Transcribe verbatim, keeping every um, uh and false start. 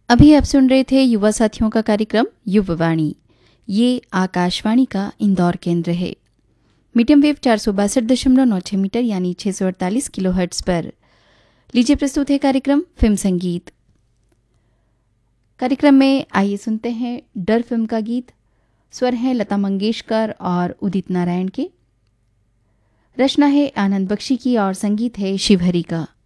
अभी आप सुन रहे थे युवा साथियों का कार्यक्रम युववाणी। ये आकाशवाणी का इंदौर केंद्र है। मीडियम वेव चार सौ बासठ दशमलव नौ छह मीटर यानी छः सौ अड़तालीस किलो हर्ट्स पर। लीजिए प्रस्तुत है कार्यक्रम फिल्म संगीत। कार्यक्रम में आइए सुनते हैं डर फिल्म का गीत। स्वर हैं लता मंगेशकर और उदित नारायण के। रचना है आनंद बख्शी की और संगीत है शिवहरी का।